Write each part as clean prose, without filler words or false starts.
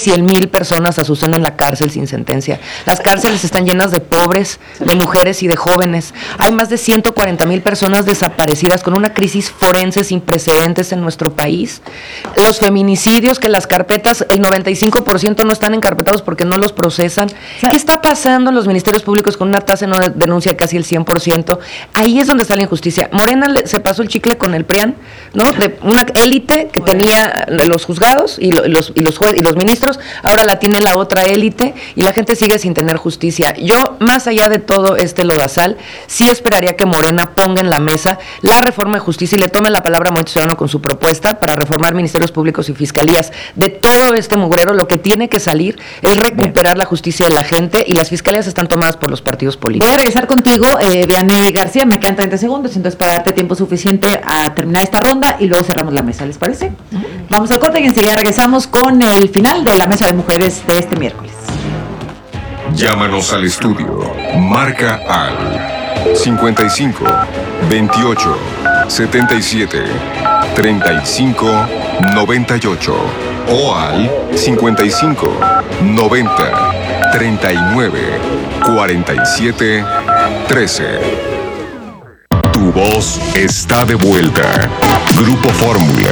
100,000 personas asustan en la cárcel sin sentencia. Las cárceles están llenas de pobres, de mujeres y de jóvenes. Hay más de 140,000 personas desaparecidas con una crisis forense sin precedentes en nuestro país. Los feminicidios, que las carpetas, el 95% no están encarpetados porque no los procesan. ¿Qué está pasando en los ministerios públicos con una tasa de no denuncia de casi el 100%? Ahí es donde está la injusticia. Morena se pasó el chicle con el PRIAN, ¿no? De una élite que tenía los juzgados y los jueces y los ministros, ahora la tiene la otra élite y la gente sigue sin tener justicia. Yo, más allá de todo lodazal, sí esperaría que Morena ponga en la mesa la reforma de justicia y le tome la palabra a Movimiento Ciudadano con su propuesta para reformar ministerios públicos y fiscalías. De todo este mugrero, lo que tiene que salir es recuperar la justicia de la gente, y las fiscalías están tomadas por los partidos políticos. Voy a regresar contigo, Vianney García, me quedan 30 segundos, entonces para darte tiempo suficiente a terminar esta ronda y luego cerramos la mesa, ¿les parece? Vamos al corte y enseguida regresamos con el final de la mesa de mujeres de este miércoles. Llámanos al estudio. Marca al 55 28 77 35 98 o al 55 90 39 47 13. Tu voz está de vuelta. Grupo Fórmula.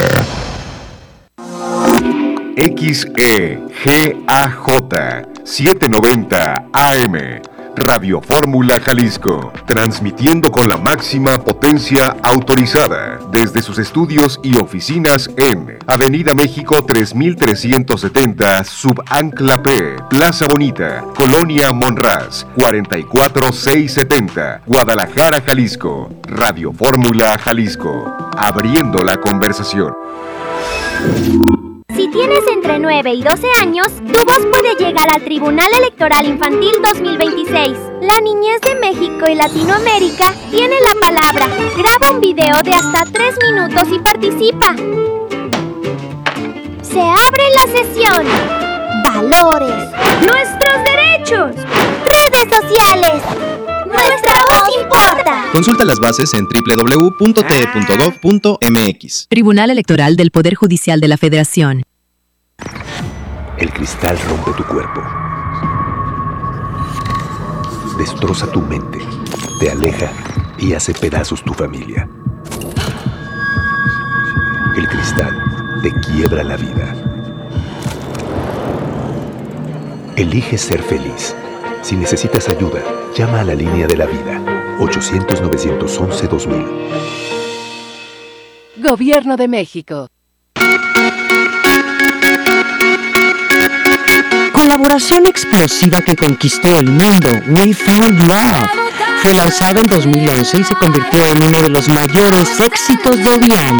XEGAJ 790 AM. Radio Fórmula Jalisco, transmitiendo con la máxima potencia autorizada desde sus estudios y oficinas en Avenida México 3370, Subancla P, Plaza Bonita, Colonia Monraz, 44670, Guadalajara, Jalisco. Radio Fórmula Jalisco, abriendo la conversación. Si tienes entre 9 y 12 años, tu voz puede llegar al Tribunal Electoral Infantil 2026. La niñez de México y Latinoamérica tiene la palabra. Graba un video de hasta 3 minutos y participa. Se abre la sesión. Valores. Nuestros derechos. Redes sociales. Nuestra voz importa. Consulta las bases en www.te.gov.mx. Tribunal Electoral del Poder Judicial de la Federación. El cristal rompe tu cuerpo. Destroza tu mente, te aleja y hace pedazos tu familia. El cristal te quiebra la vida. Elige ser feliz. Si necesitas ayuda, llama a la línea de la vida, 800-911-2000. Gobierno de México. Colaboración explosiva que conquistó el mundo, We Found Love. Fue lanzada en 2011 y se convirtió en uno de los mayores éxitos de Oriana.